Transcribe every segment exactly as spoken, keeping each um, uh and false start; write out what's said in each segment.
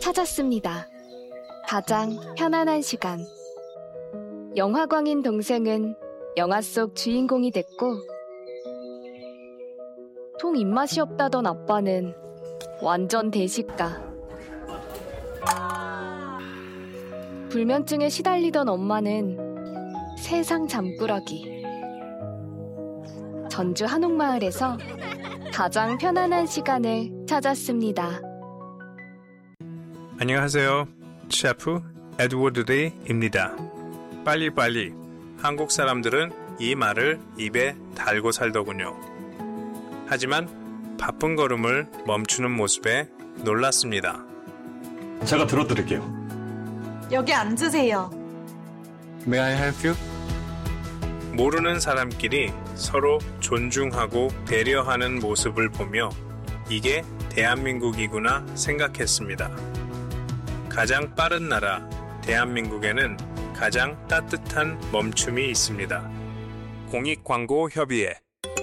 찾았습니다. 가장 편안한 시간. 영화광인 동생은 영화 속 주인공이 됐고, 통 입맛이 없다던 아빠는 완전 대식가. 불면증에 시달리던 엄마는 세상 잠꾸러기. 전주 한옥마을에서 가장 편안한 시간을 찾았습니다. 안녕하세요. 셰프 에드워드 레이입니다. 빨리빨리. 한국 사람들은 이 말을 입에 달고 살더군요. 하지만 바쁜 걸음을 멈추는 모습에 놀랐습니다. 제가 들어드릴게요. 여기 앉으세요. May I help you? 모르는 사람끼리 서로 존중하고 배려하는 모습을 보며 이게 대한민국이구나 생각했습니다. 가장 빠른 나라 대한민국에는 가장 따뜻한 멈춤이 있습니다. 공익광고협의회.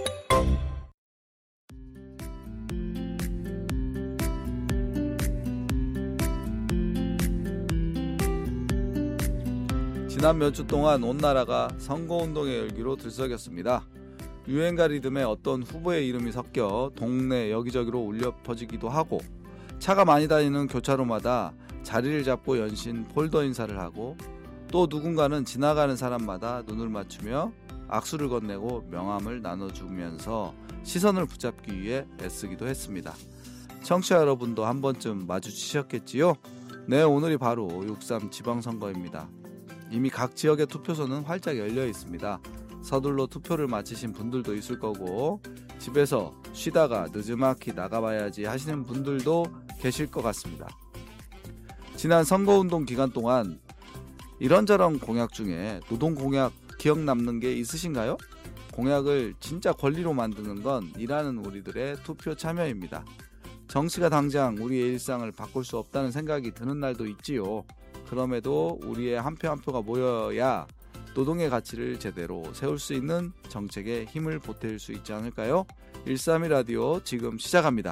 지난 몇 주 동안 온 나라가 선거운동의 열기로 들썩였습니다. 유행가 리듬에 어떤 후보의 이름이 섞여 동네 여기저기로 울려 퍼지기도 하고, 차가 많이 다니는 교차로마다 자리를 잡고 연신 폴더 인사를 하고, 또 누군가는 지나가는 사람마다 눈을 맞추며 악수를 건네고 명함을 나눠주면서 시선을 붙잡기 위해 애쓰기도 했습니다. 청취자 여러분도 한 번쯤 마주치셨겠지요? 네, 오늘이 바로 육삼 지방선거입니다. 이미 각 지역의 투표소는 활짝 열려 있습니다. 서둘러 투표를 마치신 분들도 있을 거고, 집에서 쉬다가 늦음막히 나가봐야지 하시는 분들도 계실 것 같습니다. 지난 선거운동 기간 동안 이런저런 공약 중에 노동 공약 기억 남는 게 있으신가요? 공약을 진짜 권리로 만드는 건 일하는 우리들의 투표 참여입니다. 정치가 당장 우리의 일상을 바꿀 수 없다는 생각이 드는 날도 있지요. 그럼에도 우리의 한 표 한 표가 모여야 노동의 가치를 제대로 세울 수 있는 정책에 힘을 보탤 수 있지 않을까요? 일삼이 라디오 지금 시작합니다.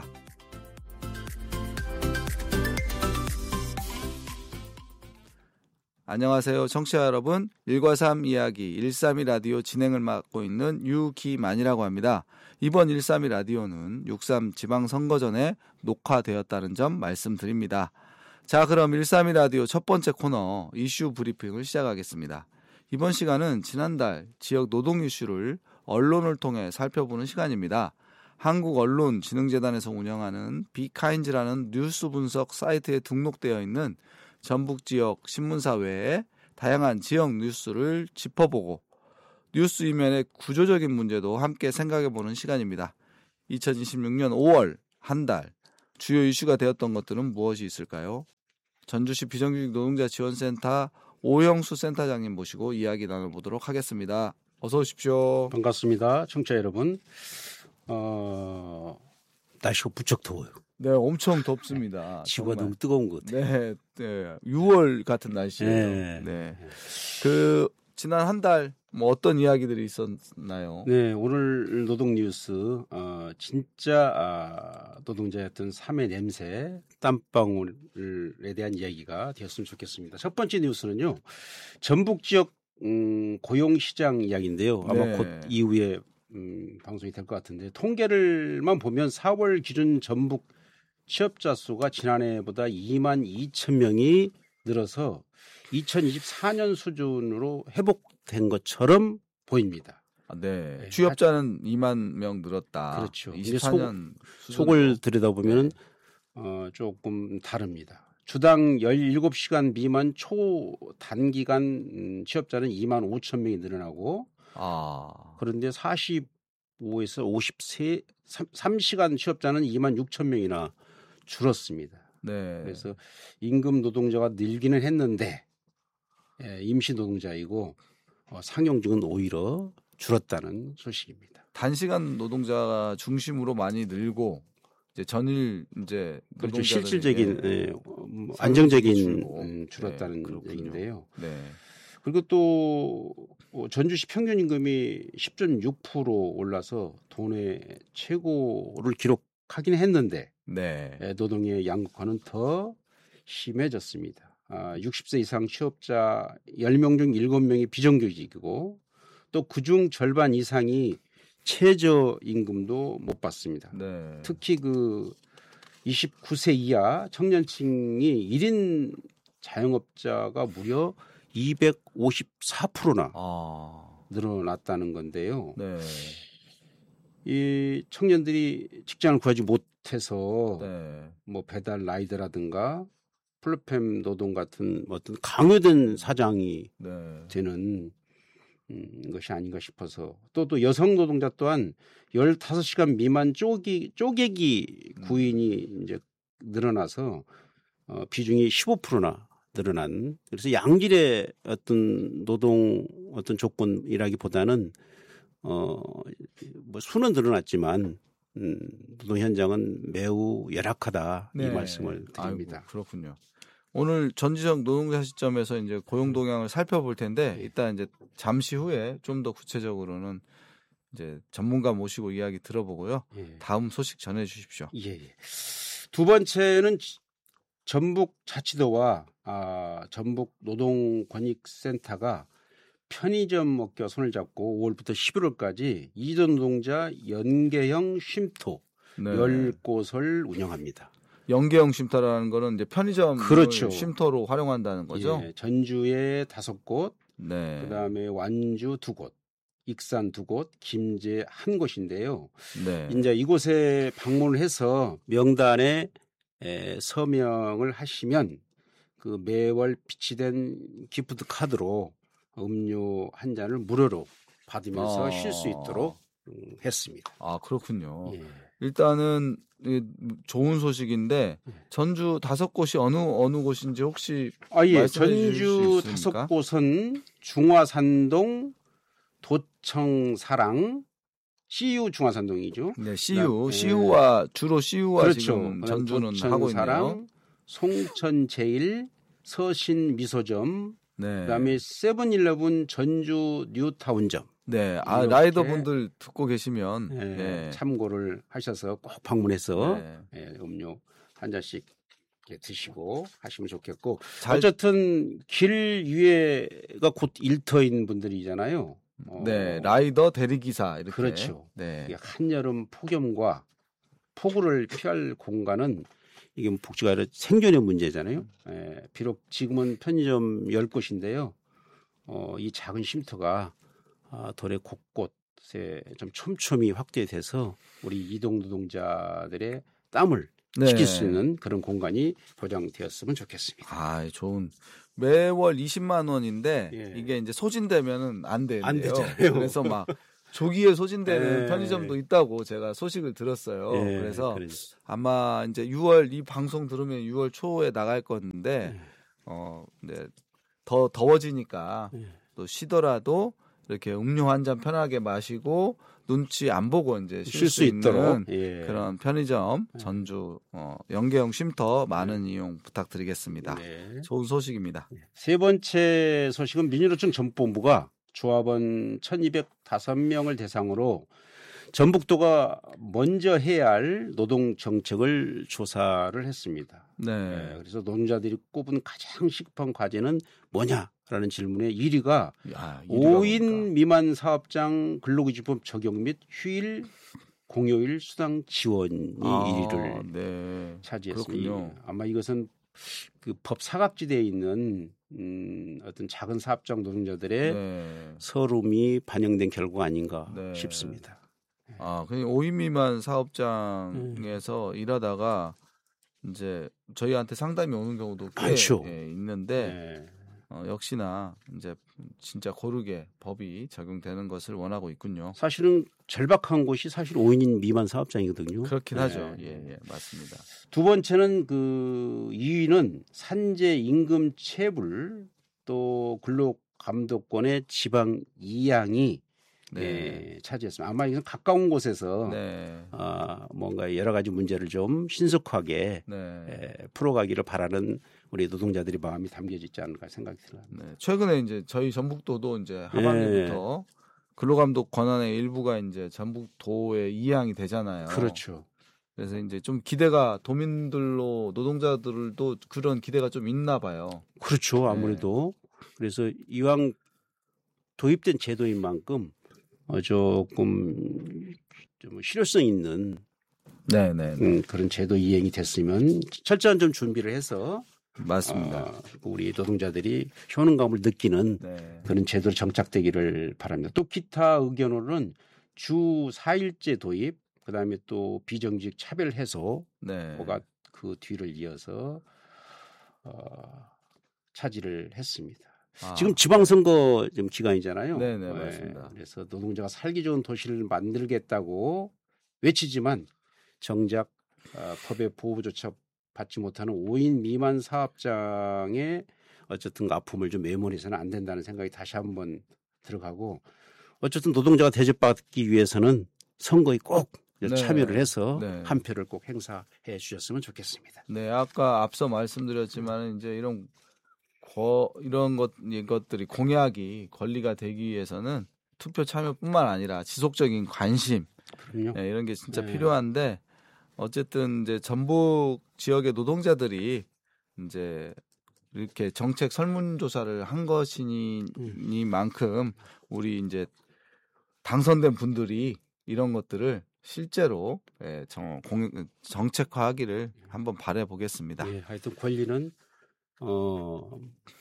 안녕하세요, 청취자 여러분. 일과삼 이야기 일삼이 라디오 진행을 맡고 있는 유기만이라고 합니다. 이번 일삼이 라디오는 육삼 지방선거 전에 녹화되었다는 점 말씀드립니다. 자, 그럼 일삼이 라디오 첫 번째 코너 이슈 브리핑을 시작하겠습니다. 이번 시간은 지난달 지역 노동 이슈를 언론을 통해 살펴보는 시간입니다. 한국언론진흥재단에서 운영하는 비카인즈라는 뉴스 분석 사이트에 등록되어 있는 전북 지역 신문사 외에 다양한 지역 뉴스를 짚어보고 뉴스 이면의 구조적인 문제도 함께 생각해보는 시간입니다. 이천이십육 년 오월 한 달 주요 이슈가 되었던 것들은 무엇이 있을까요? 전주시 비정규직 노동자 지원센터 오영수 센터장님 모시고 이야기 나눠보도록 하겠습니다. 어서 오십시오. 반갑습니다. 청취자 여러분. 어... 날씨가 부쩍 더워요. 네, 엄청 덥습니다. 지구가 너무 뜨거운 것 같아요. 네, 네, 유월 같은 날씨예요. 네. 네. 그 지난 한 달 뭐 어떤 이야기들이 있었나요? 네, 오늘 노동 뉴스 어, 진짜 아, 노동자였던 삶의 냄새, 땀방울에 대한 이야기가 되었으면 좋겠습니다. 첫 번째 뉴스는요, 전북 지역 음, 고용시장 이야기인데요. 아마 네. 곧 이후에 음, 방송이 될 것 같은데, 통계를만 보면 사월 기준 전북 취업자 수가 지난해보다 이만 이천 명이 늘어서 이천이십사 년 수준으로 회복된 것처럼 보입니다. 아, 네. 네. 취업자는 이만 명 늘었다. 그렇죠. 이십사 년 속, 속을 들여다보면 네. 어, 조금 다릅니다. 주당 열일곱 시간 미만 초단기간 취업자는 이만 오천 명이 늘어나고, 아. 그런데 사십오에서 오십삼, 삼 시간 취업자는 이만 육천 명이나 줄었습니다. 네. 그래서 임금 노동자가 늘기는 했는데 예, 임시 노동자이고 어, 상용직은 오히려 줄었다는 소식입니다. 단시간 노동자 중심으로 많이 늘고 이제 전일 이제 그렇죠. 실질적인 예, 안정적인 음, 줄었다는 네, 얘기인데요. 네. 그리고 또 전주시 평균 임금이 십 점 육 퍼센트 올라서 도내 최고를 기록하긴 했는데 네. 노동의 양극화는 더 심해졌습니다. 아, 육십 세 이상 취업자 열 명 중 일곱 명이 비정규직이고 또 그중 절반 이상이 최저임금도 못 받습니다. 네. 특히 그 이십구 세 이하 청년층이 일 인 자영업자가 무려 이백오십사 퍼센트나 아. 늘어났다는 건데요. 네. 이 청년들이 직장을 구하지 못해서 네. 뭐 배달 라이더라든가 플랫폼 노동 같은 어떤 강요된 사장이 네. 되는 음, 것이 아닌가 싶어서 또 또 여성 노동자 또한 열다섯 시간 미만 쪼기 쪼개기 구인이 이제 늘어나서 어, 비중이 십오 퍼센트나 늘어난 그래서 양질의 어떤 노동 어떤 조건이라기보다는 어, 뭐 수는 늘어났지만 음, 노동 현장은 매우 열악하다 네. 이 말씀을 드립니다. 아이고, 그렇군요. 오늘 전지적 노동자 시점에서 이제 고용 동향을 살펴볼 텐데 이따 이제 잠시 후에 좀 더 구체적으로는 이제 전문가 모시고 이야기 들어보고요. 예. 다음 소식 전해 주십시오. 예, 예. 두 번째는 전북 자치도와 아, 전북 노동권익센터가 편의점 업계와 손을 잡고 오월부터 십일월까지 이주 노동자 연계형 쉼터 네. 열 곳을 운영합니다. 연계형 쉼터라는 거는 이제 편의점 그렇죠. 쉼터로 활용한다는 거죠. 예, 전주에 다섯 곳, 네. 그다음에 완주 두 곳, 익산 두 곳, 김제 한 곳인데요. 네. 이제 이곳에 방문을 해서 명단에 에, 서명을 하시면 그 매월 비치된 기프트 카드로 음료 한 잔을 무료로 받으면서 아. 쉴 수 있도록 음, 했습니다. 아, 그렇군요. 예. 일단은 좋은 소식인데 전주 다섯 곳이 어느 어느 곳인지 혹시 아, 예. 말씀해 주실 전주 수 다섯 있습니까? 곳은 중화산동, 도청사랑, 씨유 중화산동이죠. 네, 씨유, 네. 씨유와 주로 씨유와 그렇죠. 지금 전주는 하고 있네요. 도청사랑, 송천제일, 서신미소점, 네. 그다음에 세븐일레븐 전주 뉴타운점. 네, 아 이렇게, 라이더 분들 듣고 계시면 예, 네. 참고를 하셔서 꼭 방문해서 네. 예, 음료 한 잔씩 이렇게 드시고 하시면 좋겠고 잘- 어쨌든 길 위에가 곧 일터인 분들이잖아요. 어, 네, 라이더 대리기사 이렇게. 그렇죠. 네. 이게 한여름 폭염과 폭우를 피할 공간은 이게 뭐 복지가 아니라 생존의 문제잖아요. 예, 비록 지금은 편의점 열 곳인데요. 어, 이 작은 쉼터가 아, 도내 곳곳에 좀 촘촘히 확대돼서 우리 이동 노동자들의 땀을 네. 식힐 수 있는 그런 공간이 보장되었으면 좋겠습니다. 아, 좋은. 매월 이십만 원인데 예. 이게 이제 소진되면은 안 되는데요. 안 되잖아요. 그래서 막 조기에 소진되는 예. 편의점도 있다고 제가 소식을 들었어요. 예, 그래서 그러니까. 아마 이제 유월 이 방송 들으면 유월 초에 나갈 건데 예. 어, 네. 더 더워지니까 예. 또 쉬더라도 이렇게 음료 한 잔 편하게 마시고 눈치 안 보고 이제 쉴 쉴 수 수 있도록 있는 예. 그런 편의점 전주 어, 연계형 쉼터 많은 이용 부탁드리겠습니다. 네. 좋은 소식입니다. 세 번째 소식은 민주노총 전북본부가 조합원 천이백오 명을 대상으로 전북도가 먼저 해야 할 노동 정책을 조사를 했습니다. 네. 네, 그래서 노동자들이 꼽은 가장 시급한 과제는 뭐냐라는 질문에 일 위가 야, 오 인 이리가 미만 사업장 근로기준법 적용 및 휴일, 공휴일 수당 지원이 아, 일 위를 네. 차지했습니다. 그렇군요. 아마 이것은 그 법 사각지대에 있는 음, 어떤 작은 사업장 노동자들의 네. 서름이 반영된 결과가 아닌가 네. 싶습니다. 아, 그냥 오 인 미만 사업장에서 음. 일하다가 이제 저희한테 상담이 오는 경우도 꽤 많죠. 예, 있는데 네. 어, 역시나 이제 진짜 고르게 법이 적용되는 것을 원하고 있군요. 사실은 절박한 곳이 사실 오 인 미만 사업장이거든요. 그렇긴 네. 하죠. 예, 예, 맞습니다. 두 번째는 그 이 위는 산재 임금 체불 또 근로 감독권의 지방 이양이 네. 예, 차지했습니다. 아마 이건 가까운 곳에서 네. 아, 뭔가 여러 가지 문제를 좀 신속하게 네. 에, 풀어가기를 바라는 우리 노동자들의 마음이 담겨져 있지 않을까 생각이 들어요. 네. 최근에 이제 저희 전북도도 이제 하반기부터 근로감독 권한의 일부가 이제 전북도에 이양이 되잖아요. 그렇죠. 그래서 이제 좀 기대가 도민들로 노동자들도 그런 기대가 좀 있나 봐요. 그렇죠. 아무래도. 네. 그래서 이왕 도입된 제도인 만큼 어, 조금 좀 실효성 있는 네네 음, 그런 제도 이행이 됐으면 철저한 좀 준비를 해서 맞습니다. 어, 우리 노동자들이 효능감을 느끼는 네. 그런 제도로 정착되기를 바랍니다. 또 기타 의견으로는 주 사 일제 도입, 그다음에 또 비정규직 차별 해소가 네. 그 뒤를 이어서 어, 차지를 했습니다. 아. 지금 지방선거 지금 기간이잖아요. 네네 네, 맞습니다. 네, 그래서 노동자가 살기 좋은 도시를 만들겠다고 외치지만 정작 어, 법의 보호조차 받지 못하는 오 인 미만 사업장의 어쨌든 아픔을 좀 외면해서는 안 된다는 생각이 다시 한번 들어가고 어쨌든 노동자가 대접받기 위해서는 선거에 꼭 네. 참여를 해서 네. 한 표를 꼭 행사해 주셨으면 좋겠습니다. 네, 아까 앞서 말씀드렸지만 이제 이런 거, 이런 것, 것들이 공약이 권리가 되기 위해서는 투표 참여뿐만 아니라 지속적인 관심 네, 이런 게 진짜 네. 필요한데 어쨌든 이제 전북 지역의 노동자들이 이제 이렇게 정책 설문조사를 한 것이니만큼 우리 이제 당선된 분들이 이런 것들을 실제로 예, 정, 공, 정책화하기를 한번 바라보겠습니다. 예, 하여튼 권리는 어,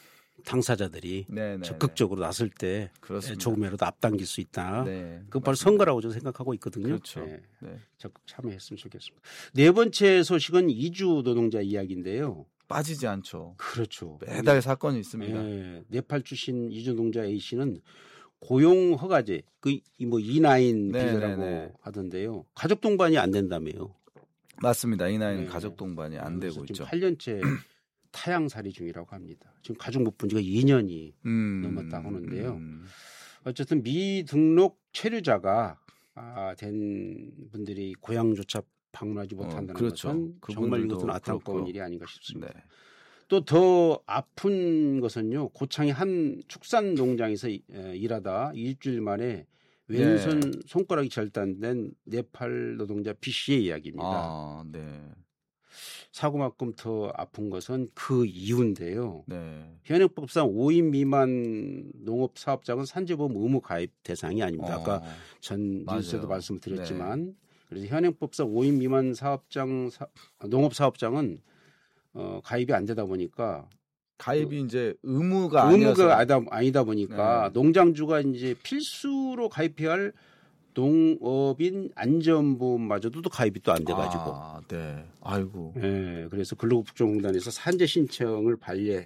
당사자들이 네네, 적극적으로 네. 나설 때 그렇습니다. 조금이라도 앞당길 수 있다. 네, 그 바로 선거라고 저는 생각하고 있거든요. 그렇죠. 네, 네. 적극 참여했으면 좋겠습니다. 네 번째 소식은 이주 노동자 이야기인데요. 빠지지 않죠. 그렇죠. 매달 사건이 있습니다. 네, 네팔 출신 이주 노동자 A 씨는 고용 허가제 그 뭐 이나인 비자라고 하던데요. 가족 동반이 안 된다며요. 맞습니다. 이나인은 네. 가족 동반이 안 되고 지금 있죠. 팔 년째 타양살이 중이라고 합니다. 지금 가족 못 본 지가 이 년이 음, 넘었다고 하는데요. 음. 어쨌든 미등록 체류자가 아, 된 분들이 고향조차 방문하지 못한다는 어, 그렇죠. 것은 정말 이것은 안타까운 일이 아닌가 싶습니다. 네. 또 더 아픈 것은요. 고창의 한 축산 농장에서 일하다 일주일 만에 왼손 네. 손가락이 절단된 네팔 노동자 B 씨의 이야기입니다. 아, 네. 사고만큼 더 아픈 것은 그 이유인데요. 네. 현행법상 오 인 미만 농업 사업장은 산재보험 의무 가입 대상이 아닙니다. 어, 아까 전 뉴스에도 말씀을 드렸지만 네. 그래서 현행법상 오 인 미만 사업장 사, 농업 사업장은 어, 가입이 안 되다 보니까 가입이 그, 이제 의무가 의무가 아니다, 아니다 보니까 네. 농장주가 이제 필수로 가입해야 할 농업인 안전보험마저도 또 가입이 또 안 돼가지고. 아, 네. 아이고. 네. 그래서 근로국정공단에서 산재 신청을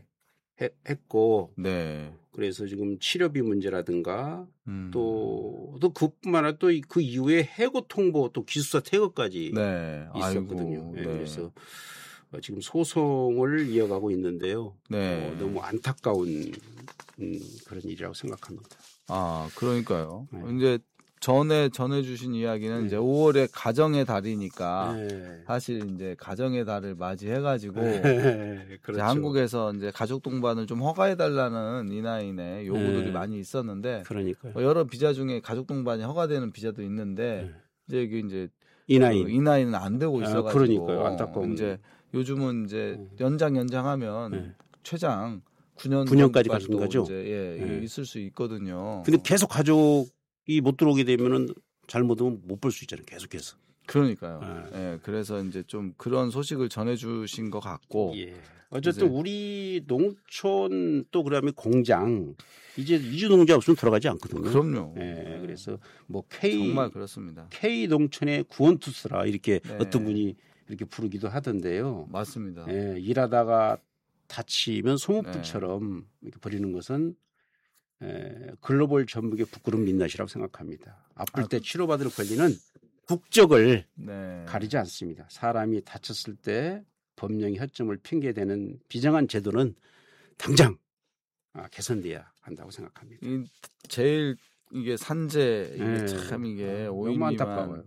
발례했고. 네. 그래서 지금 치료비 문제라든가 음. 또, 또 그뿐만 아니라 또 그 이후에 해고 통보 또 기숙사 퇴거까지 네. 있었거든요. 네. 네. 그래서 지금 소송을 이어가고 있는데요. 네. 어, 너무 안타까운 음, 그런 일이라고 생각합니다. 아, 그러니까요. 네. 이제 전에 전해주신 이야기는 네. 이제 오월에 가정의 달이니까 네. 사실 이제 가정의 달을 맞이해가지고 네. 그렇죠. 이제 한국에서 이제 가족 동반을 좀 허가해달라는 이나인의 요구들이 네. 많이 있었는데, 그러니까요. 뭐 여러 비자 중에 가족 동반이 허가되는 비자도 있는데 네. 이제 이게 이제 이나인 그 이나인은 안 되고 있어가지고 아, 그러니까요. 안타까운 이제 요즘은 이제 네. 연장 연장하면 네. 최장 구 년 구 년까지 가는 거죠. 이제 예, 네. 있을 수 있거든요. 근데 계속 가족이 못 들어오게 되면은 잘못하면 못 볼 수 있잖아요. 계속해서. 그러니까요. 네. 예, 그래서 이제 좀 그런 소식을 전해주신 것 같고. 예. 어쨌든 이제. 우리 농촌 또 그다음에 공장 이제 이주 농자 없으면 들어가지 않거든요. 그럼요. 예. 그래서 뭐 K 정말 그렇습니다. K 농촌의 구원투수라 이렇게 네. 어떤 분이 이렇게 부르기도 하던데요. 맞습니다. 예. 일하다가 다치면 소모품처럼 네. 이렇게 버리는 것은 에, 글로벌 전북의 부끄러운 민낯이라고 생각합니다. 아플 때 치료받을 권리는 국적을 네. 가리지 않습니다. 사람이 다쳤을 때 법령의 허점을 핑계대는 비정한 제도는 당장 아, 개선돼야 한다고 생각합니다. 이, 제일 이게 산재 이게 네. 참 이게 오 인 미만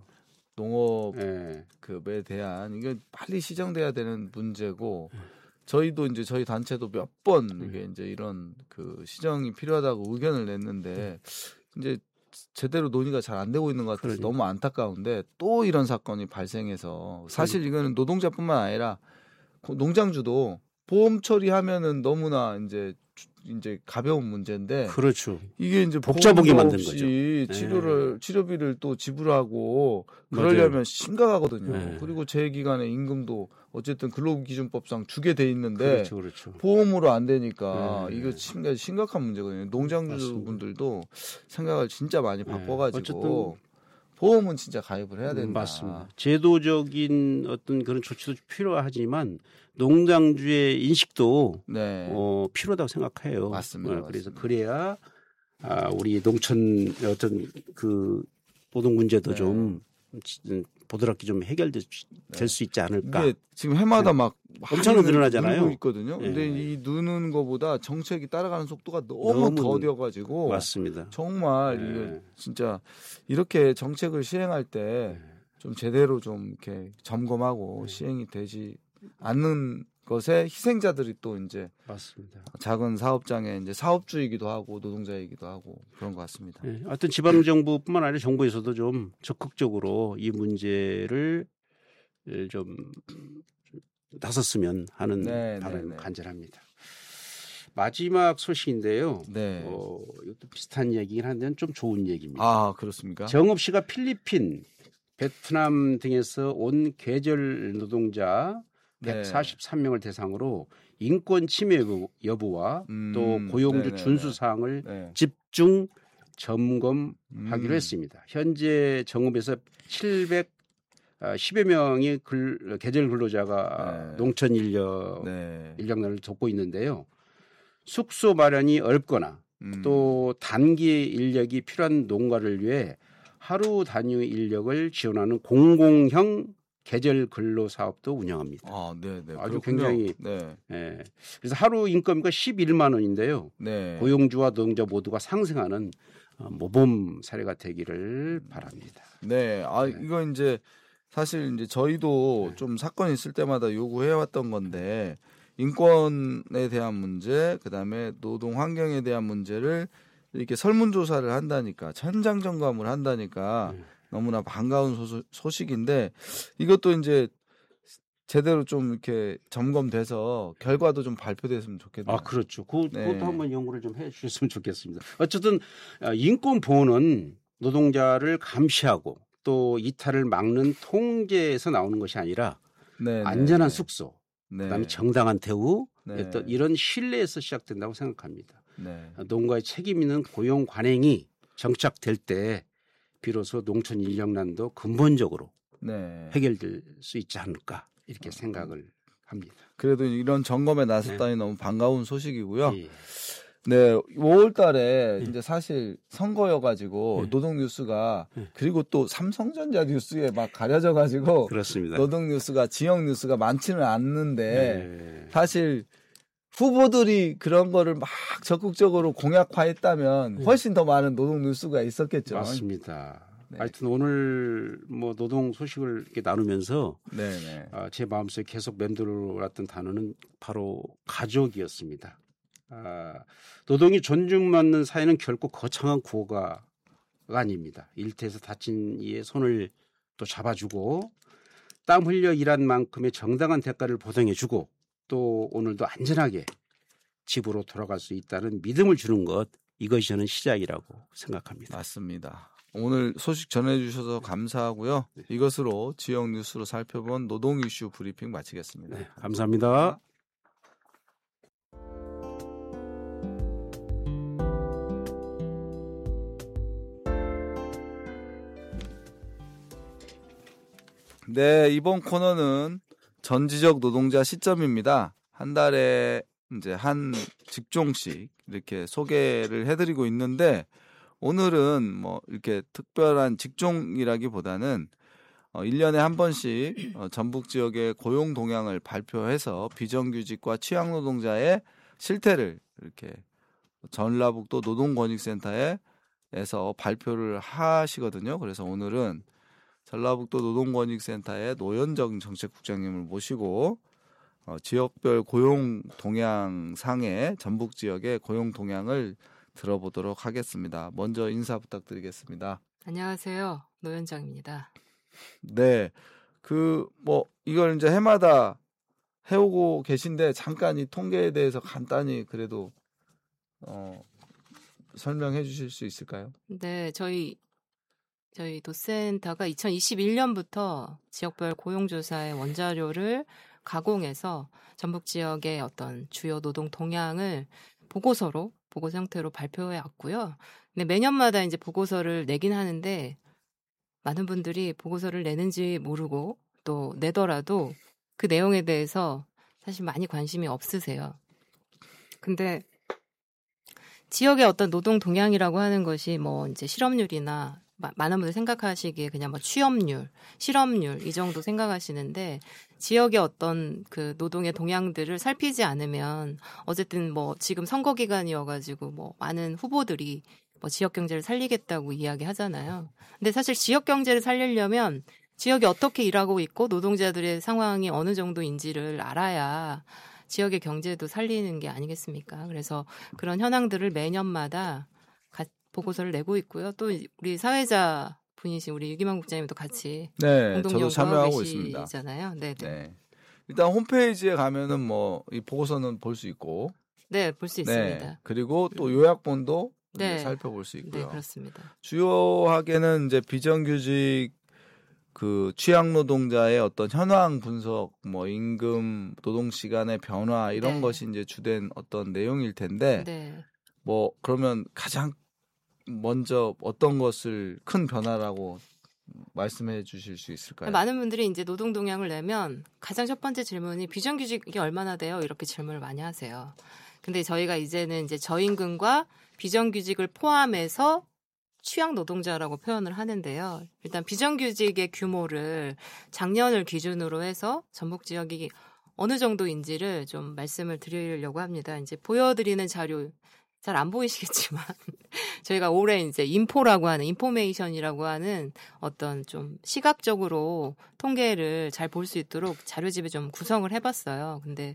농업급에 네. 대한 이게 빨리 시정돼야 되는 문제고. 저희도 이제 저희 단체도 몇 번 이게 이제 이런 그 시정이 필요하다고 의견을 냈는데 이제 제대로 논의가 잘 안 되고 있는 것 같아서 그러니. 너무 안타까운데 또 이런 사건이 발생해서 사실 이거는 노동자뿐만 아니라 농장주도 보험 처리하면은 너무나 이제 이제 가벼운 문제인데 그렇죠. 이게 이제 복잡하게 만든 없이 거죠. 치료를 치료비를 또 지불하고 그러려면 맞아요. 심각하거든요. 네. 그리고 재기간의 임금도 어쨌든 근로기준법상 주게 돼 있는데 그렇죠, 그렇죠. 보험으로 안 되니까 네. 이거 심각 심각한 문제거든요. 농장주분들도 생각을 진짜 많이 네. 바꿔가지고 어쨌든 보험은 진짜 가입을 해야 된다. 음, 맞습니다. 제도적인 어떤 그런 조치도 필요하지만 농장주의 인식도 네. 어, 필요하다고 생각해요. 맞습니다. 어, 그래서 맞습니다. 그래야 아, 우리 농촌 어떤 그 노동 문제도 네. 좀 보드랍게 좀 해결될 네. 수 있지 않을까. 이게 지금 해마다 막 엄청 늘어나잖아요. 늘고 있거든요. 네. 근데 이 느는 거보다 정책이 따라가는 속도가 너무, 너무 더뎌가지고 맞습니다. 정말 네. 이거 진짜 이렇게 정책을 시행할 때 좀 제대로 좀 이렇게 점검하고 네. 시행이 되지 않는 것에 희생자들이 또 이제 맞습니다. 작은 사업장의 이제 사업주이기도 하고 노동자이기도 하고 그런 것 같습니다. 네. 하여튼 지방정부뿐만 아니라 정부에서도 좀 적극적으로 이 문제를 좀 나섰으면 하는 네, 바람을 네, 네. 간절합니다. 마지막 소식인데요. 네. 어, 이것도 비슷한 얘기긴 한데 좀 좋은 얘기입니다. 아 그렇습니까? 정읍 씨가 필리핀, 베트남 등에서 온 계절 노동자 네. 백사십삼 명을 대상으로 인권 침해 여부, 여부와 음, 또 고용주 네네네. 준수 사항을 네. 집중 점검하기로 음. 했습니다. 현재 정읍에서 칠백십여 명의 글, 계절 근로자가 네. 농촌 인력 네. 인력난을 돕고 있는데요. 숙소 마련이 어렵거나 음. 또 단기 인력이 필요한 농가를 위해 하루 단위 인력을 지원하는 공공형 계절 근로 사업도 운영합니다. 아, 네, 네. 아주 그렇군요. 굉장히 네. 예. 그래서 하루 인건비가 십일만 원인데요. 네. 고용주와 노동자 모두가 상생하는 어, 모범 사례가 되기를 바랍니다. 네. 아, 네. 이거 이제 사실 이제 저희도 네. 좀 사건이 있을 때마다 요구해 왔던 건데 인권에 대한 문제, 그다음에 노동 환경에 대한 문제를 이렇게 설문조사를 한다니까, 현장 점검을 한다니까 네. 너무나 반가운 소소, 소식인데 이것도 이제 제대로 좀 이렇게 점검돼서 결과도 좀 발표됐으면 좋겠네요. 아, 그렇죠. 그, 네. 그것도 한번 연구를 좀 해 주셨으면 좋겠습니다. 어쨌든 인권 보호는 노동자를 감시하고 또 이탈을 막는 통제에서 나오는 것이 아니라 네, 안전한 네. 숙소, 네. 그다음에 정당한 대우, 네. 어떤 이런 신뢰에서 시작된다고 생각합니다. 네. 농가의 책임 있는 고용 관행이 정착될 때 비로소 농촌 인력난도 근본적으로 네. 해결될 수 있지 않을까 이렇게 생각을 합니다. 그래도 이런 점검에 나섰다니 네. 너무 반가운 소식이고요. 예. 네, 오월 달에 네. 이제 사실 선거여가지고 네. 노동 뉴스가 네. 그리고 또 삼성전자 뉴스에 막 가려져가지고 그렇습니다. 노동 뉴스가 지역 뉴스가 많지는 않는데 네. 사실 후보들이 그런 거를 막 적극적으로 공약화했다면 네. 훨씬 더 많은 노동 뉴스가 있었겠죠. 맞습니다. 네. 하여튼 오늘 뭐 노동 소식을 이렇게 나누면서 네네. 아, 제 마음속에 계속 맴돌았던 단어는 바로 가족이었습니다. 아, 노동이 존중받는 사회는 결코 거창한 구호가 아닙니다. 일터에서 다친 이의 손을 또 잡아주고 땀 흘려 일한 만큼의 정당한 대가를 보상해주고 또 오늘도 안전하게 집으로 돌아갈 수 있다는 믿음을 주는 것, 이것이 저는 시작이라고 생각합니다. 맞습니다. 오늘 소식 전해주셔서 감사하고요. 네. 이것으로 지역 뉴스로 살펴본 노동 이슈 브리핑 마치겠습니다. 네, 감사합니다. 네, 이번 코너는 전지적 노동자 시점입니다. 한 달에 이제 한 직종씩 이렇게 소개를 해드리고 있는데 오늘은 뭐 이렇게 특별한 직종이라기보다는 어, 일 년에 한 번씩 어, 전북 지역의 고용 동향을 발표해서 비정규직과 취약 노동자의 실태를 이렇게 전라북도 노동권익센터에서 발표를 하시거든요. 그래서 오늘은 전라북도 노동권익센터의 노현정 정책국장님을 모시고 어, 지역별 고용 동향상의 전북 지역의 고용 동향을 들어보도록 하겠습니다. 먼저 인사 부탁드리겠습니다. 안녕하세요. 노현정입니다. 네, 그 뭐 이걸 이제 해마다 해오고 계신데 잠깐 이 통계에 대해서 간단히 그래도 어, 설명해 주실 수 있을까요? 네, 저희 저희 도센터가 이천이십일 년부터 지역별 고용조사의 원자료를 가공해서 전북 지역의 어떤 주요 노동 동향을 보고서로 보고서 형태로 발표해 왔고요. 근데 매년마다 이제 보고서를 내긴 하는데 많은 분들이 보고서를 내는지 모르고 또 내더라도 그 내용에 대해서 사실 많이 관심이 없으세요. 근데 지역의 어떤 노동 동향이라고 하는 것이 뭐 이제 실업률이나 많은 분들 생각하시기에 그냥 뭐 취업률, 실업률 이 정도 생각하시는데 지역의 어떤 그 노동의 동향들을 살피지 않으면 어쨌든 뭐 지금 선거 기간이어가지고 뭐 많은 후보들이 뭐 지역 경제를 살리겠다고 이야기하잖아요. 근데 사실 지역 경제를 살리려면 지역이 어떻게 일하고 있고 노동자들의 상황이 어느 정도인지를 알아야 지역의 경제도 살리는 게 아니겠습니까? 그래서 그런 현황들을 매년마다 보고서를 내고 있고요. 또 우리 사회자 분이신 우리 유기만 국장님도 같이 네, 공동 저도 참여하고 있습니다. 계시잖아요. 네, 네. 네. 일단 홈페이지에 가면은 뭐 이 보고서는 볼 수 있고, 네, 볼 수 네. 있습니다. 그리고 또 요약본도 네. 살펴볼 수 있고요. 네, 그렇습니다. 주요하게는 이제 비정규직 그 취약 노동자의 어떤 현황 분석, 뭐 임금, 노동 시간의 변화 이런 네. 것이 이제 주된 어떤 내용일 텐데, 네. 뭐 그러면 가장 먼저 어떤 것을 큰 변화라고 말씀해 주실 수 있을까요? 많은 분들이 이제 노동 동향을 내면 가장 첫 번째 질문이 비정규직이 얼마나 돼요? 이렇게 질문을 많이 하세요. 근데 저희가 이제는 이제 저임금과 비정규직을 포함해서 취약 노동자라고 표현을 하는데요. 일단 비정규직의 규모를 작년을 기준으로 해서 전북 지역이 어느 정도인지를 좀 말씀을 드리려고 합니다. 이제 보여드리는 자료 잘 안 보이시겠지만 저희가 올해 이제 인포라고 하는 인포메이션이라고 하는 어떤 좀 시각적으로 통계를 잘 볼 수 있도록 자료집을 좀 구성을 해봤어요. 근데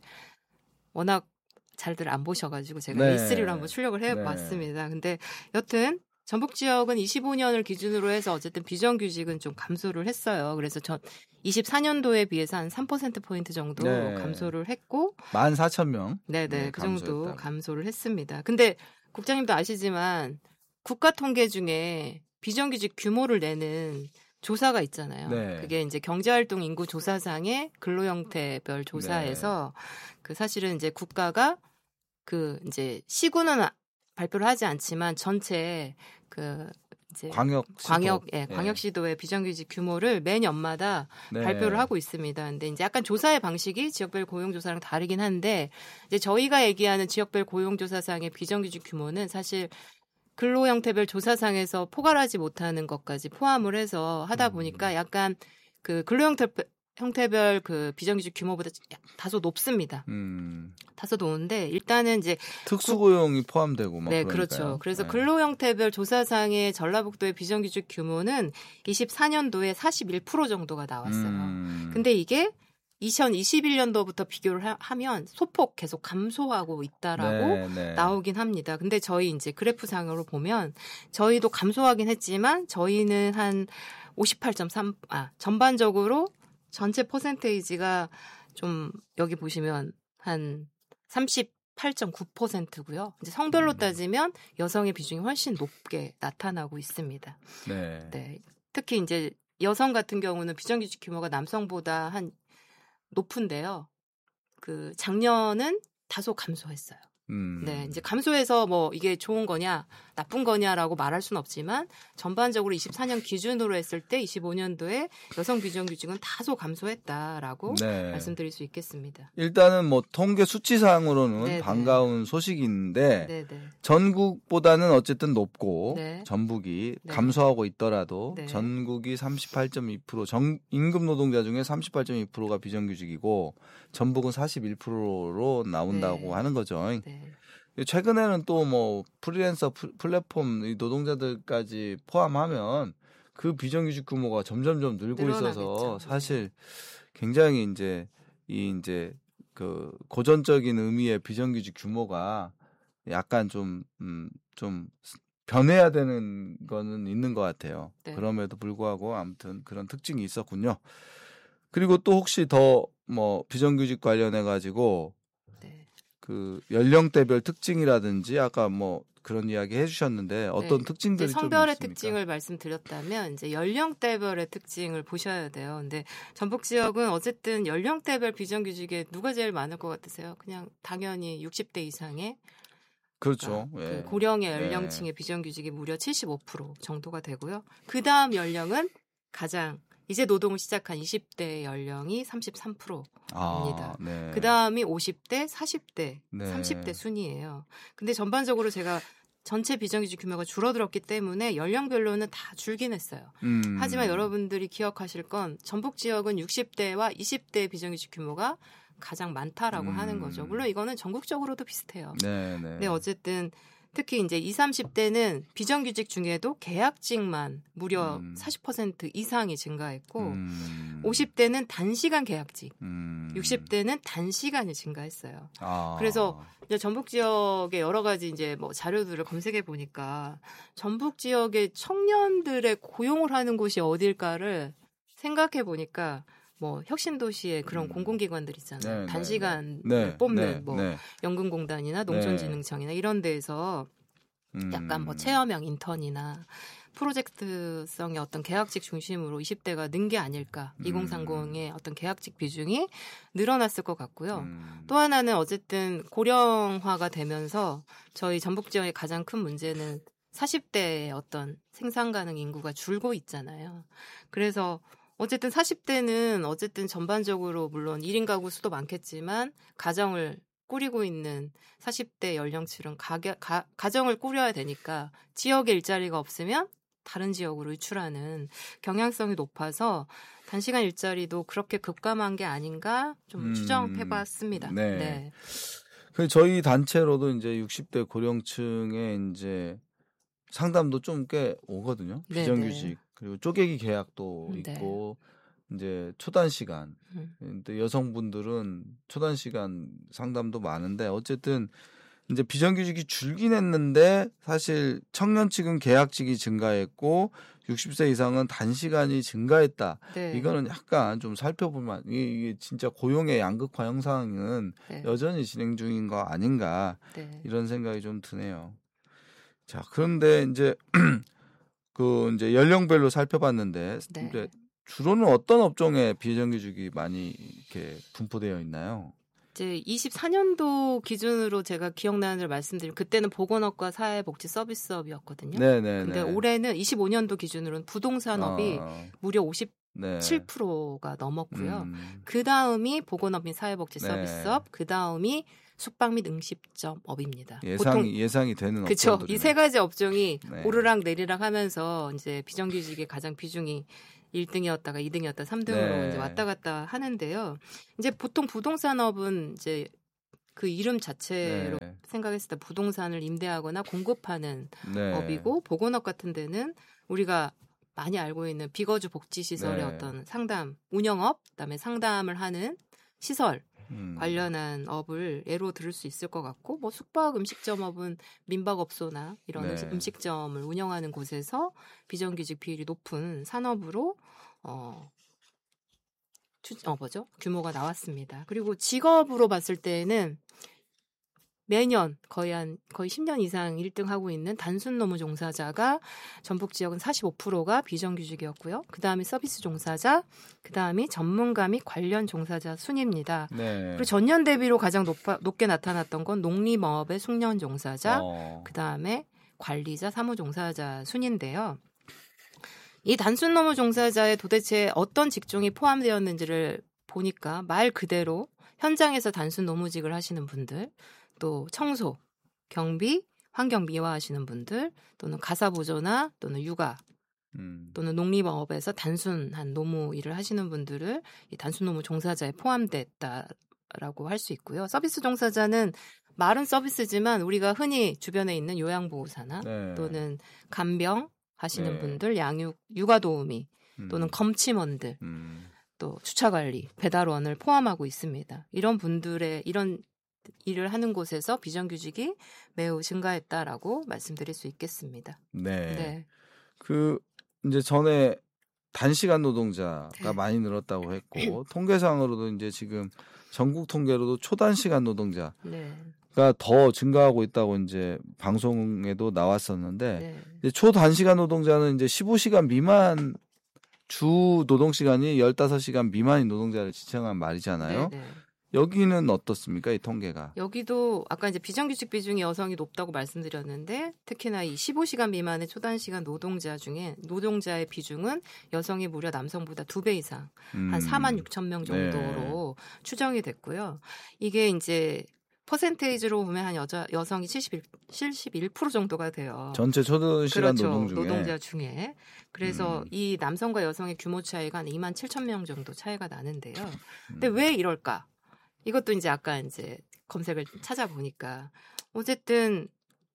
워낙 잘들 안 보셔가지고 제가 네. 에이쓰리로 한번 출력을 해봤습니다. 네. 근데 여튼 전북 지역은 이십오 년을 기준으로 해서 어쨌든 비정규직은 좀 감소를 했어요. 그래서 전 이십사 년도에 비해서 한 삼 퍼센트 포인트 정도 네. 감소를 했고 만 사천 명. 네네, 네, 그 정도 감소했다고. 감소를 했습니다. 근데 국장님도 아시지만 국가 통계 중에 비정규직 규모를 내는 조사가 있잖아요. 네. 그게 이제 경제활동 인구 조사상의 근로 형태별 조사에서 네. 그 사실은 이제 국가가 그 이제 시구는 발표를 하지 않지만 전체 그 이제 광역 시도. 광역 예, 네. 광역 시도의 비정규직 규모를 매년마다 네. 발표를 하고 있습니다. 근데 이제 약간 조사의 방식이 지역별 고용조사랑 다르긴 한데 이제 저희가 얘기하는 지역별 고용조사상의 비정규직 규모는 사실 근로 형태별 조사상에서 포괄하지 못하는 것까지 포함을 해서 하다 보니까 약간 그 근로 형태 형태별 그 비정규직 규모보다 다소 높습니다. 음. 다소 높은데 일단은 이제 특수고용이 포함되고 막 네, 그러니까요. 그렇죠. 그래서 네. 근로 형태별 조사상의 전라북도의 비정규직 규모는 이십사 년도에 사십일 퍼센트 정도가 나왔어요. 음. 근데 이게 이천이십일 년도부터 비교를 하, 하면 소폭 계속 감소하고 있다라고 네, 네. 나오긴 합니다. 근데 저희 이제 그래프상으로 보면 저희도 감소하긴 했지만 저희는 한 오십팔 점 삼 아, 전반적으로 전체 퍼센테이지가 좀 여기 보시면 한 삼십팔 점 구 퍼센트고요. 이제 성별로 음. 따지면 여성의 비중이 훨씬 높게 나타나고 있습니다. 네. 네. 특히 이제 여성 같은 경우는 비정규직 규모가 남성보다 한 높은데요. 그 작년은 다소 감소했어요. 음. 네, 이제 감소해서 뭐 이게 좋은 거냐, 나쁜 거냐라고 말할 수는 없지만 전반적으로 이십사 년 기준으로 했을 때 이십오 년도에 여성 비정규직은 다소 감소했다라고 네. 말씀드릴 수 있겠습니다. 일단은 뭐 통계 수치상으로는 네네. 반가운 소식인데 네, 네. 전국보다는 어쨌든 높고 네. 전북이 네. 감소하고 있더라도 네. 전국이 삼십팔 점 이 퍼센트 정, 임금 노동자 중에 삼십팔 점 이 퍼센트가 비정규직이고 전북은 사십일 퍼센트로 나온다고 네. 하는 거죠. 네. 최근에는 또 뭐 프리랜서 플랫폼 이 노동자들까지 포함하면 그 비정규직 규모가 점점점 늘고 늘어나겠죠. 있어서 사실 굉장히 이제 이 이제 그 고전적인 의미의 비정규직 규모가 약간 좀, 음, 좀 변해야 되는 거는 있는 것 같아요. 네. 그럼에도 불구하고 아무튼 그런 특징이 있었군요. 그리고 또 혹시 더 뭐 비정규직 관련해 가지고 네. 그 연령대별 특징이라든지 아까 뭐 그런 이야기 해주셨는데 어떤 네. 특징들이 좀 성별의 있습니까? 특징을 말씀드렸다면 이제 연령대별의 특징을 보셔야 돼요. 근데 전북 지역은 어쨌든 연령대별 비정규직에 누가 제일 많을 것 같으세요? 그냥 당연히 육십 대 이상의 그렇죠. 그러니까 예. 그 고령의 연령층의 예. 비정규직이 무려 칠십오 퍼센트 정도가 되고요. 그 다음 연령은 가장 이제 노동을 시작한 이십 대 연령이 삼십삼 퍼센트입니다. 아, 네. 그 다음이 오십 대, 사십 대, 네. 삼십 대 순이에요. 근데 전반적으로 제가 전체 비정규직 규모가 줄어들었기 때문에 연령별로는 다 줄긴 했어요. 음. 하지만 여러분들이 기억하실 건 전북 지역은 육십 대와 이십 대 비정규직 규모가 가장 많다라고 음. 하는 거죠. 물론 이거는 전국적으로도 비슷해요. 네, 네. 네, 어쨌든 특히 이제 이십, 삼십 대는 비정규직 중에도 계약직만 무려 음. 사십 퍼센트 이상이 증가했고 음. 오십 대는 단시간 계약직, 음. 육십 대는 단시간이 증가했어요. 아. 그래서 이제 전북 지역의 여러 가지 이제 뭐 자료들을 검색해 보니까 전북 지역의 청년들의 고용을 하는 곳이 어딜까를 생각해 보니까 뭐 혁신도시의 그런 음. 공공기관들 있잖아요. 네, 단시간 네, 네. 뽑는 네, 뭐 네. 연금공단이나 농촌진흥청이나 이런 데에서 음. 약간 뭐 체험형 인턴이나 프로젝트성의 어떤 계약직 중심으로 이십 대가 는 게 아닐까. 음. 이공삼공의 어떤 계약직 비중이 늘어났을 것 같고요. 음. 또 하나는 어쨌든 고령화가 되면서 저희 전북 지역의 가장 큰 문제는 사십 대의 어떤 생산 가능 인구가 줄고 있잖아요. 그래서 어쨌든 사십 대는 어쨌든 전반적으로 물론 일 인 가구 수도 많겠지만 가정을 꾸리고 있는 사십 대 연령층은 가게, 가, 가정을 꾸려야 되니까 지역에 일자리가 없으면 다른 지역으로 유출하는 경향성이 높아서 단시간 일자리도 그렇게 급감한 게 아닌가 좀 음, 추정해봤습니다. 네. 네. 그 저희 단체로도 이제 육십 대 고령층에 이제 상담도 좀 꽤 오거든요. 네, 비정규직 네. 그리고 쪼개기 계약도 네. 있고 이제 초단 시간. 음. 근데 여성분들은 초단 시간 상담도 많은데 어쨌든 이제 비정규직이 줄긴 했는데 사실 청년층은 계약직이 증가했고 육십 세 이상은 단시간이 증가했다. 네. 이거는 약간 좀 살펴보면 이게, 이게 진짜 고용의 양극화 현상은 네. 여전히 진행 중인 거 아닌가 네. 이런 생각이 좀 드네요. 자, 그런데 이제 그 이제 연령별로 살펴봤는데 네. 이제 주로는 어떤 업종에 비정규직이 많이 이렇게 분포되어 있나요? 이제 이십사 년도 기준으로 제가 기억나는 걸 말씀드리면 그때는 보건업과 사회복지 서비스업이었거든요. 네네. 근데 올해는 이십오 년도 기준으로는 부동산업이 어, 무려 오십칠 네. 퍼센트가 넘었고요. 음, 그 다음이 보건업 및 사회복지 네. 서비스업, 그 다음이 숙박 및 음식점업입니다. 예상이 예상이 되는 그렇죠. 업종들이네. 이 세 가지 업종이 네. 오르락 내리락 하면서 이제 비정규직의 가장 비중이 일 등이었다가 이 등이었다 삼 등으로 네. 이제 왔다 갔다 하는데요. 이제 보통 부동산업은 이제 그 이름 자체로 네. 생각했을 때 부동산을 임대하거나 공급하는 네. 업이고 보건업 같은 데는 우리가 많이 알고 있는 비거주 복지시설의 네. 어떤 상담, 운영업, 그다음에 상담을 하는 시설 음. 관련한 업을 예로 들을 수 있을 것 같고 뭐 숙박 음식점업은 민박업소나 이런 네. 음식, 음식점을 운영하는 곳에서 비정규직 비율이 높은 산업으로 어, 추, 어 뭐죠? 규모가 나왔습니다. 그리고 직업으로 봤을 때는 매년 거의 한 거의 십 년 이상 일 등 하고 있는 단순 노무 종사자가 전북 지역은 사십오 퍼센트가 비정규직이었고요. 그다음에 서비스 종사자, 그다음이 전문가 및 관련 종사자 순입니다. 네. 그리고 전년 대비로 가장 높아, 높게 나타났던 건 농림업의 숙련 종사자, 어. 그다음에 관리자, 사무 종사자 순인데요. 이 단순 노무 종사자에 도대체 어떤 직종이 포함되었는지를 보니까 말 그대로 현장에서 단순 노무직을 하시는 분들, 또 청소, 경비, 환경 미화하시는 분들, 또는 가사보조나 또는 육아, 음. 또는 농림업에서 단순한 노무 일을 하시는 분들을 이 단순 노무 종사자에 포함됐다라고 할 수 있고요. 서비스 종사자는 말은 서비스지만 우리가 흔히 주변에 있는 요양보호사나 네. 또는 간병 하시는 네. 분들, 양육, 육아 도우미, 음. 또는 검침원들, 음. 또 주차관리, 배달원을 포함하고 있습니다. 이런 분들의 이런 일을 하는 곳에서 비정규직이 매우 증가했다라고 말씀드릴 수 있겠습니다. 네. 네. 그 이제 전에 단시간 노동자가 네. 많이 늘었다고 했고 통계상으로도 이제 지금 전국 통계로도 초단시간 노동자가 네. 더 증가하고 있다고 이제 방송에도 나왔었는데 네. 이제 초단시간 노동자는 이제 십오 시간 미만 주 노동 시간이 십오 시간 미만인 노동자를 지칭한 말이잖아요. 네, 네. 여기는 어떻습니까? 이 통계가. 여기도 아까 이제 비정규직 비중이 여성이 높다고 말씀드렸는데 특히나 이 십오 시간 미만의 초단시간 노동자 중에 노동자의 비중은 여성이 무려 남성보다 두 배 이상 음. 한 사만 육천 명 정도로 네. 추정이 됐고요. 이게 이제 퍼센테이지로 보면 한 여자 여성이 칠십일, 칠십일 퍼센트 정도가 돼요. 전체 초단시간 그렇죠. 노동 중에. 노동자 중에. 그래서 음. 이 남성과 여성의 규모 차이가 한 이만 칠천 명 정도 차이가 나는데요. 근데 왜 이럴까? 이것도 이제 아까 이제 검색을 찾아보니까 어쨌든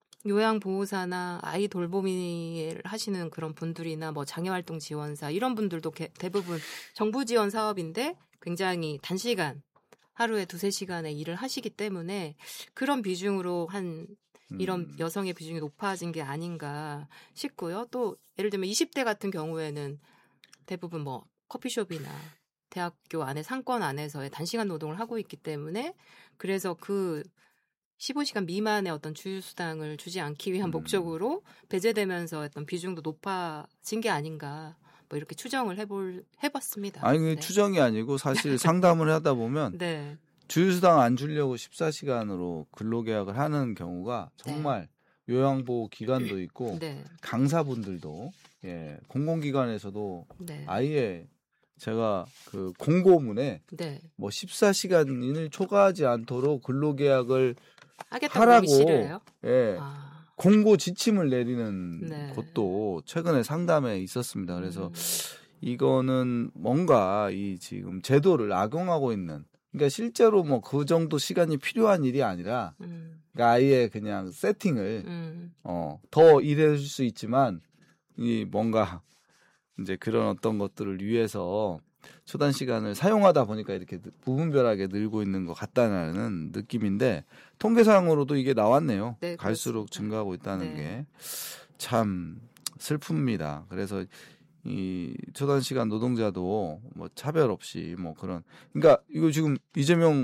요양보호사나 아이 돌보미를 하시는 그런 분들이나 뭐 장애활동 지원사 이런 분들도 개, 대부분 정부 지원 사업인데 굉장히 단시간 하루에 두세 시간의 일을 하시기 때문에 그런 비중으로 한 이런 음. 여성의 비중이 높아진 게 아닌가 싶고요. 또 예를 들면 이십 대 같은 경우에는 대부분 뭐 커피숍이나 대학교 안에 상권 안에서의 단시간 노동을 하고 있기 때문에 그래서 그 십오 시간 미만의 어떤 주휴수당을 주지 않기 위한 음. 목적으로 배제되면서 어떤 비중도 높아진 게 아닌가 뭐 이렇게 추정을 해볼 해봤습니다. 아니 네. 추정이 아니고 사실 상담을 하다 보면 네. 주휴수당 안 주려고 십사 시간으로 근로계약을 하는 경우가 정말 네. 요양보호 기관도 있고 네. 강사분들도 예, 공공기관에서도 네. 아예 제가 그 공고문에 네. 뭐 십사 시간을 초과하지 않도록 근로계약을 하겠다고 하라고 싫어요? 예, 아. 공고 지침을 내리는 네. 곳도 최근에 상담에 있었습니다. 그래서 음. 이거는 뭔가 이 지금 제도를 악용하고 있는 그러니까 실제로 뭐 그 정도 시간이 필요한 일이 아니라 음. 그러니까 아예 그냥 세팅을 음. 어, 더 일해줄 수 있지만 이 뭔가 이제 그런 어떤 것들을 위해서 초단 시간을 사용하다 보니까 이렇게 무분별하게 늘고 있는 것 같다는 느낌인데 통계상으로도 이게 나왔네요. 네, 갈수록 그렇습니다. 증가하고 있다는 네. 게 참 슬픕니다. 그래서 이 초단 시간 노동자도 뭐 차별 없이 뭐 그런 그러니까 이거 지금 이재명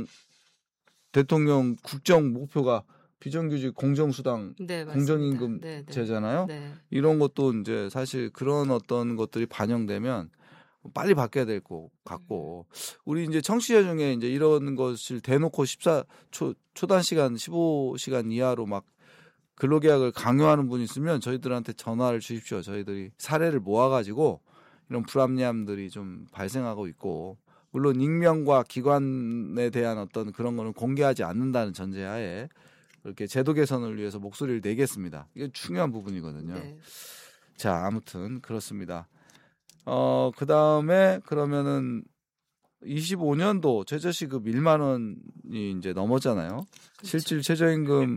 대통령 국정 목표가 비정규직 공정수당, 네, 공정임금제잖아요. 네, 네. 이런 것도 이제 사실 그런 어떤 것들이 반영되면 빨리 바뀌어야 될 것 같고 우리 이제 청취자 중에 이제 이런 것을 대놓고 십사 초 초단 시간 십오 시간 이하로 막 근로계약을 강요하는 분이 있으면 저희들한테 전화를 주십시오. 저희들이 사례를 모아가지고 이런 불합리함들이 좀 발생하고 있고 물론 익명과 기관에 대한 어떤 그런 거는 공개하지 않는다는 전제하에 이렇게 제도 개선을 위해서 목소리를 내겠습니다. 이게 중요한 부분이거든요. 네. 자, 아무튼 그렇습니다. 어, 그다음에 그러면은 이십오 년도 최저시급 일만 원이 이제 넘었잖아요. 그렇죠. 실질 최저임금